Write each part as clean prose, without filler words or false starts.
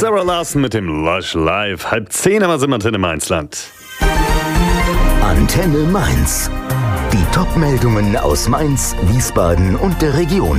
Sarah Larson mit dem Lush Live. 9:30 haben wir sind wir in Mainzland. Antenne Mainz. Die Top-Meldungen aus Mainz, Wiesbaden und der Region.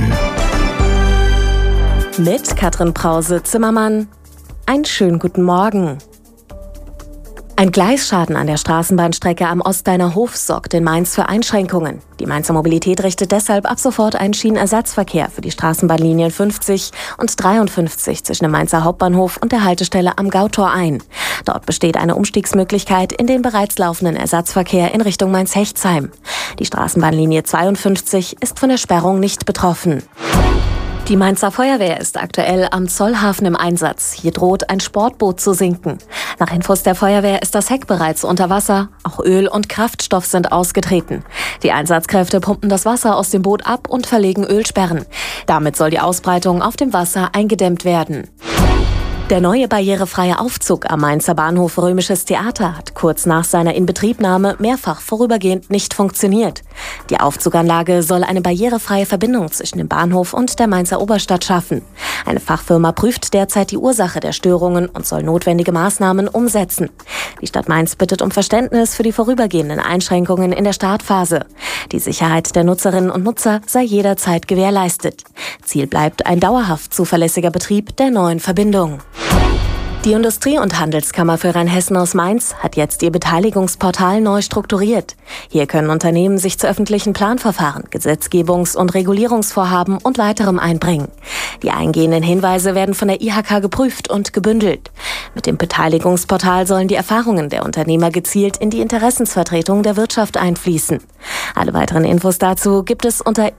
Mit Katrin Brause-Zimmermann. Einen schönen guten Morgen. Ein Gleisschaden an der Straßenbahnstrecke am Ostdeiner Hof sorgt in Mainz für Einschränkungen. Die Mainzer Mobilität richtet deshalb ab sofort einen Schienenersatzverkehr für die Straßenbahnlinien 50 und 53 zwischen dem Mainzer Hauptbahnhof und der Haltestelle am Gautor ein. Dort besteht eine Umstiegsmöglichkeit in den bereits laufenden Ersatzverkehr in Richtung Mainz-Hechtsheim. Die Straßenbahnlinie 52 ist von der Sperrung nicht betroffen. Die Mainzer Feuerwehr ist aktuell am Zollhafen im Einsatz. Hier droht ein Sportboot zu sinken. Nach Infos der Feuerwehr ist das Heck bereits unter Wasser. Auch Öl und Kraftstoff sind ausgetreten. Die Einsatzkräfte pumpen das Wasser aus dem Boot ab und verlegen Ölsperren. Damit soll die Ausbreitung auf dem Wasser eingedämmt werden. Der neue barrierefreie Aufzug am Mainzer Bahnhof Römisches Theater hat kurz nach seiner Inbetriebnahme mehrfach vorübergehend nicht funktioniert. Die Aufzuganlage soll eine barrierefreie Verbindung zwischen dem Bahnhof und der Mainzer Oberstadt schaffen. Eine Fachfirma prüft derzeit die Ursache der Störungen und soll notwendige Maßnahmen umsetzen. Die Stadt Mainz bittet um Verständnis für die vorübergehenden Einschränkungen in der Startphase. Die Sicherheit der Nutzerinnen und Nutzer sei jederzeit gewährleistet. Ziel bleibt ein dauerhaft zuverlässiger Betrieb der neuen Verbindung. Die Industrie- und Handelskammer für Rheinhessen aus Mainz hat jetzt ihr Beteiligungsportal neu strukturiert. Hier können Unternehmen sich zu öffentlichen Planverfahren, Gesetzgebungs- und Regulierungsvorhaben und weiterem einbringen. Die eingehenden Hinweise werden von der IHK geprüft und gebündelt. Mit dem Beteiligungsportal sollen die Erfahrungen der Unternehmer gezielt in die Interessensvertretung der Wirtschaft einfließen. Alle weiteren Infos dazu gibt es unter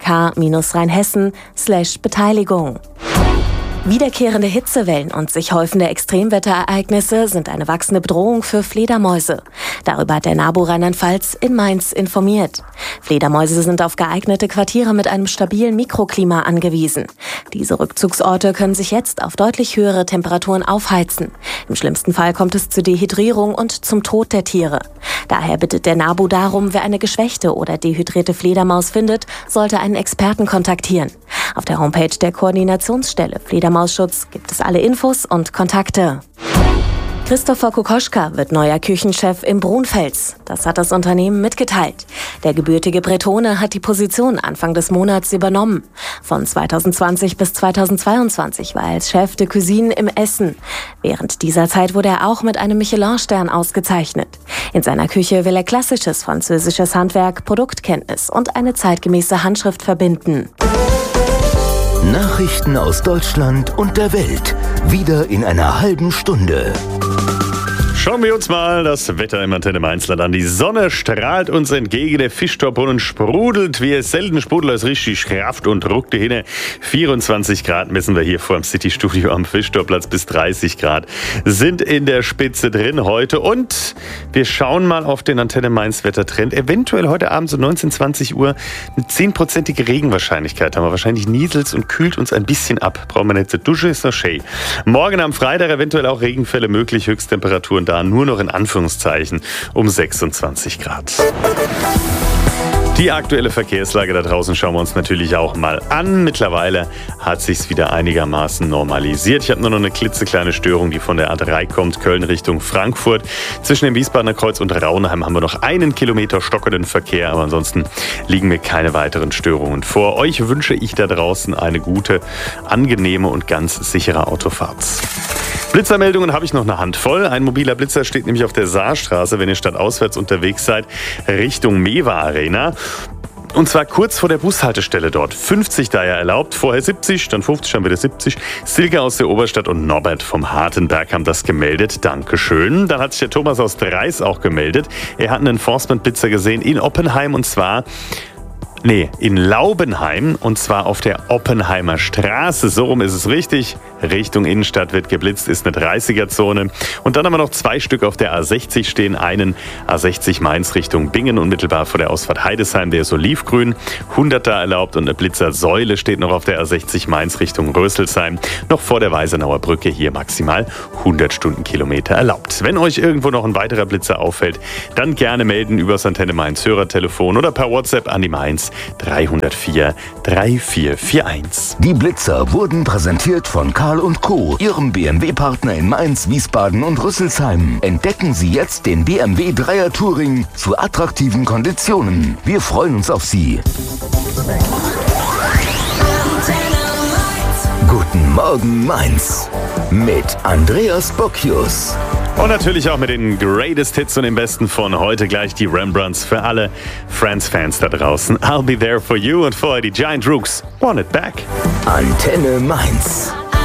ihk-rheinhessen/Beteiligung. Wiederkehrende Hitzewellen und sich häufende Extremwetterereignisse sind eine wachsende Bedrohung für Fledermäuse. Darüber hat der NABU Rheinland-Pfalz in Mainz informiert. Fledermäuse sind auf geeignete Quartiere mit einem stabilen Mikroklima angewiesen. Diese Rückzugsorte können sich jetzt auf deutlich höhere Temperaturen aufheizen. Im schlimmsten Fall kommt es zu Dehydrierung und zum Tod der Tiere. Daher bittet der NABU darum, wer eine geschwächte oder dehydrierte Fledermaus findet, sollte einen Experten kontaktieren. Auf der Homepage der Koordinationsstelle Fledermausschutz gibt es alle Infos und Kontakte. Christopher Kokoschka wird neuer Küchenchef im Brunfels. Das hat das Unternehmen mitgeteilt. Der gebürtige Bretone hat die Position Anfang des Monats übernommen. Von 2020 bis 2022 war er als Chef de Cuisine im Essen. Während dieser Zeit wurde er auch mit einem Michelin-Stern ausgezeichnet. In seiner Küche will er klassisches französisches Handwerk, Produktkenntnis und eine zeitgemäße Handschrift verbinden. Nachrichten aus Deutschland und der Welt. Wieder in einer halben Stunde. Schauen wir uns mal das Wetter im Antenne Mainzland an. Die Sonne strahlt uns entgegen, der Fischtorbrunnen sprudelt, wie es selten sprudelt, als richtig Kraft und Druck dahinter. 24 Grad messen wir hier vor dem City-Studio am Fischtorplatz, bis 30 Grad sind in der Spitze drin heute. Und wir schauen mal auf den Antenne Mainz Wettertrend. Eventuell heute Abend so 19, 20 Uhr eine 10%ige Regenwahrscheinlichkeit haben wir. Wahrscheinlich nieselt und kühlt uns ein bisschen ab. Brauchen wir nicht zur Dusche, ist noch schön. Morgen am Freitag eventuell auch Regenfälle möglich, Höchsttemperaturen da nur noch in Anführungszeichen um 26 Grad. Die aktuelle Verkehrslage da draußen schauen wir uns natürlich auch mal an. Mittlerweile hat sich's wieder einigermaßen normalisiert. Ich habe nur noch eine klitzekleine Störung, die von der A3 kommt, Köln Richtung Frankfurt. Zwischen dem Wiesbadener Kreuz und Raunheim haben wir noch 1 Kilometer stockenden Verkehr, aber ansonsten liegen mir keine weiteren Störungen vor. Euch wünsche ich da draußen eine gute, angenehme und ganz sichere Autofahrt. Blitzermeldungen habe ich noch eine Handvoll. Ein mobiler Blitzer steht nämlich auf der Saarstraße, wenn ihr stadtauswärts unterwegs seid, Richtung Mewa Arena. Und zwar kurz vor der Bushaltestelle dort. 50 da ja erlaubt, vorher 70, dann 50, dann wieder 70. Silke aus der Oberstadt und Norbert vom Hartenberg haben das gemeldet. Dankeschön. Dann hat sich der Thomas aus Dreis auch gemeldet. Er hat einen Enforcement-Blitzer gesehen in Oppenheim und zwar... in Laubenheim, und zwar auf der Oppenheimer Straße. So rum ist es richtig. Richtung Innenstadt wird geblitzt, ist eine 30er-Zone. Und dann haben wir noch 2 Stück auf der A60 stehen. Einen A60 Mainz Richtung Bingen, unmittelbar vor der Ausfahrt Heidesheim, der ist olivgrün. 100er erlaubt und eine Blitzersäule steht noch auf der A60 Mainz Richtung Röselsheim. Noch vor der Weisenauer Brücke, hier maximal 100 Stundenkilometer erlaubt. Wenn euch irgendwo noch ein weiterer Blitzer auffällt, dann gerne melden über das Antenne Mainz Hörertelefon oder per WhatsApp an die Mainz 01 304 3441. Die Blitzer wurden präsentiert von Karl & Co., Ihrem BMW-Partner in Mainz, Wiesbaden und Rüsselsheim. Entdecken Sie jetzt den BMW 3er Touring zu attraktiven Konditionen. Wir freuen uns auf Sie. Guten Morgen Mainz mit Andreas Bocchius. Und natürlich auch mit den Greatest Hits und den besten von heute gleich die Rembrandts für alle Friends-Fans da draußen. I'll be there for you und vorher die Giant Rooks. Want it back. Antenne Mainz.